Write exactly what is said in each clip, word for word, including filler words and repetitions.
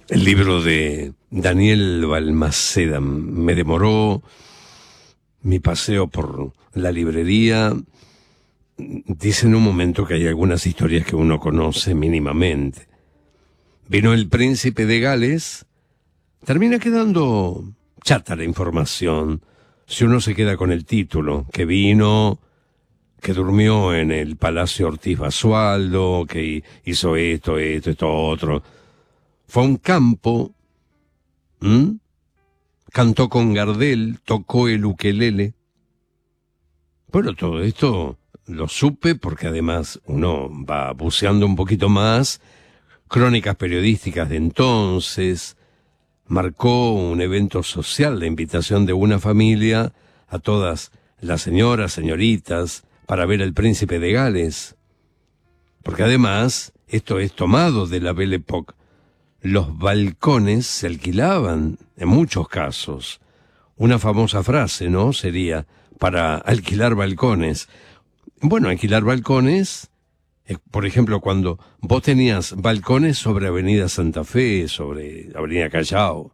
El libro de Daniel Balmaceda. Me demoró mi paseo por la librería. Dice en un momento que hay algunas historias que uno conoce mínimamente. Vino el príncipe de Gales. Termina quedando chata la información si uno se queda con el título, que vino, que durmió en el Palacio Ortiz Basualdo, que hizo esto, esto, esto, otro. Fue a un campo, ¿m? Cantó con Gardel, tocó el ukelele. Bueno, todo esto lo supe porque además uno va buceando un poquito más, crónicas periodísticas de entonces. Marcó un evento social, la invitación de una familia a todas las señoras, señoritas, para ver al príncipe de Gales. Porque además, esto es tomado de la Belle Époque. Los balcones se alquilaban, en muchos casos. Una famosa frase, ¿no? Sería, para alquilar balcones. Bueno, alquilar balcones, eh, por ejemplo, cuando vos tenías balcones sobre Avenida Santa Fe, sobre Avenida Callao,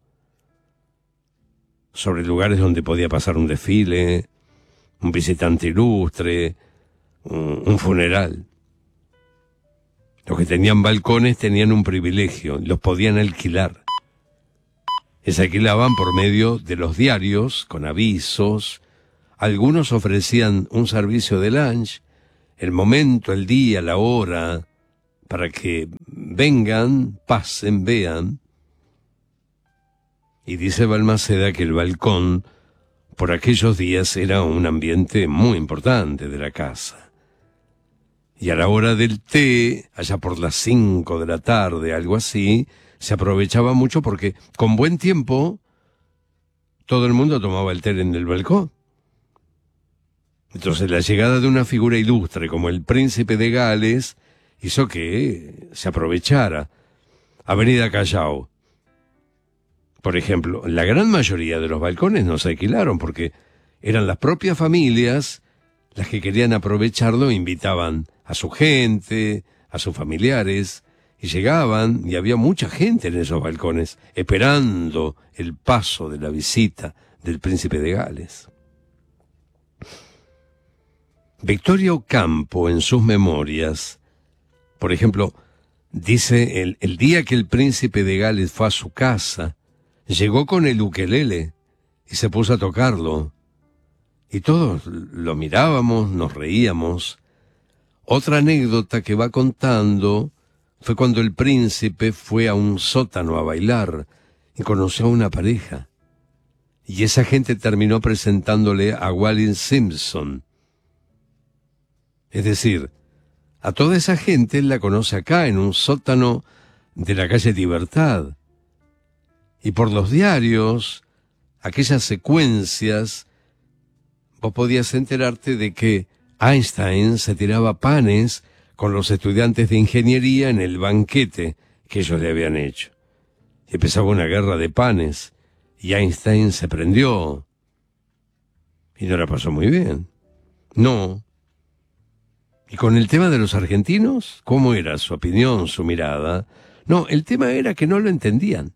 sobre lugares donde podía pasar un desfile, un visitante ilustre, un, un funeral. Los que tenían balcones tenían un privilegio, los podían alquilar. Y se alquilaban por medio de los diarios, con avisos. Algunos ofrecían un servicio de lunch, el momento, el día, la hora, para que vengan, pasen, vean. Y dice Balmaceda que el balcón, por aquellos días, era un ambiente muy importante de la casa. Y a la hora del té, allá por las cinco de la tarde, algo así, se aprovechaba mucho porque, con buen tiempo, todo el mundo tomaba el té en el balcón. Entonces la llegada de una figura ilustre como el príncipe de Gales hizo que se aprovechara. Avenida Callao, por ejemplo, la gran mayoría de los balcones no se alquilaron porque eran las propias familias las que querían aprovecharlo e invitaban a su gente, a sus familiares, y llegaban y había mucha gente en esos balcones esperando el paso de la visita del príncipe de Gales. Victoria Ocampo, en sus memorias, por ejemplo, dice, el, el día que el príncipe de Gales fue a su casa, llegó con el ukelele y se puso a tocarlo. Y todos lo mirábamos, nos reíamos. Otra anécdota que va contando fue cuando el príncipe fue a un sótano a bailar y conoció a una pareja. Y esa gente terminó presentándole a Wallis Simpson. Es decir, a toda esa gente él la conoce acá, en un sótano de la calle Libertad. Y por los diarios, aquellas secuencias, vos podías enterarte de que Einstein se tiraba panes con los estudiantes de ingeniería en el banquete que ellos le habían hecho. Y empezaba una guerra de panes, y Einstein se prendió. Y no la pasó muy bien. No. Y con el tema de los argentinos, ¿cómo era su opinión, su mirada? No, el tema era que no lo entendían.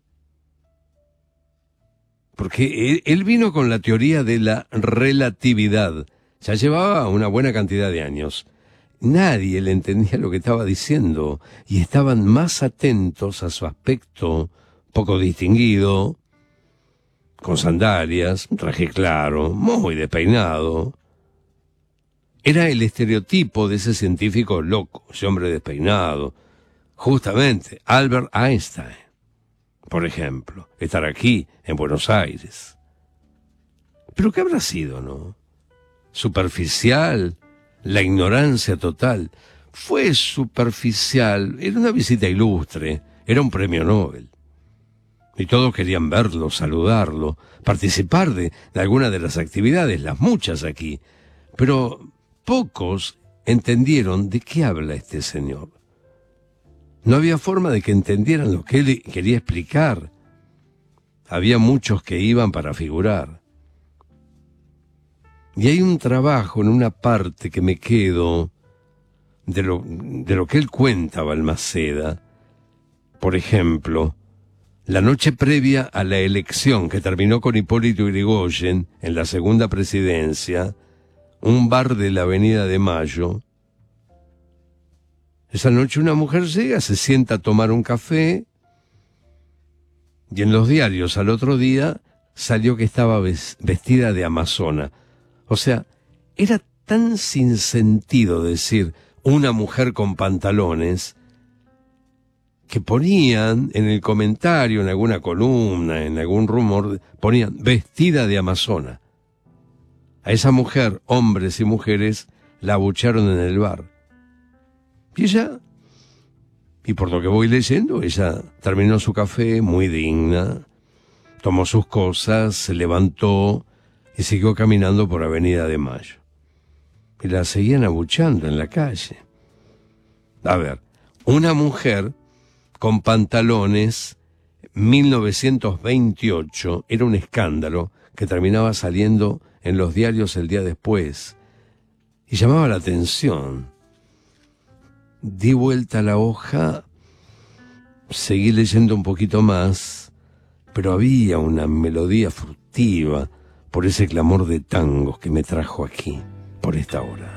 Porque él vino con la teoría de la relatividad. Ya llevaba una buena cantidad de años. Nadie le entendía lo que estaba diciendo y estaban más atentos a su aspecto poco distinguido, con sandalias, un traje claro, muy despeinado. Era el estereotipo de ese científico loco, ese hombre despeinado. Justamente, Albert Einstein, por ejemplo, estar aquí, en Buenos Aires. ¿Pero qué habrá sido, no? Superficial, la ignorancia total. Fue superficial, era una visita ilustre, era un premio Nobel. Y todos querían verlo, saludarlo, participar de, de alguna de las actividades, las muchas aquí. Pero pocos entendieron de qué habla este señor. No había forma de que entendieran lo que él quería explicar. Había muchos que iban para figurar. Y hay un trabajo en una parte que me quedo de lo, de lo que él cuenta, Balmaceda. Por ejemplo, La noche previa a la elección que terminó con Hipólito Yrigoyen en la segunda presidencia, un bar de la Avenida de Mayo, esa noche una mujer llega, se sienta a tomar un café, y en los diarios al otro día salió que estaba vestida de amazona. O sea, era tan sin sentido decir una mujer con pantalones, que ponían en el comentario, en alguna columna, en algún rumor, ponían vestida de amazona. A esa mujer, hombres y mujeres, la abucharon en el bar. Y ella, y por lo que voy leyendo, ella terminó su café muy digna, tomó sus cosas, se levantó y siguió caminando por Avenida de Mayo. Y la seguían abuchando en la calle. A ver, una mujer con pantalones, mil novecientos veintiocho, era un escándalo que terminaba saliendo en los diarios el día después. Y llamaba la atención. Di vuelta a la hoja, seguí leyendo un poquito más, pero había una melodía furtiva por ese clamor de tangos que me trajo aquí, por esta hora.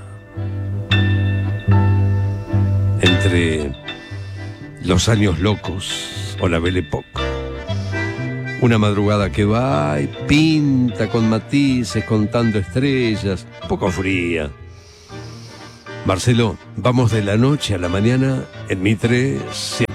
Entre los años locos o la Belle Époque. Una madrugada que va y pinta con matices, contando estrellas, un poco fría. Marcelo, vamos de la noche a la mañana en Mitre.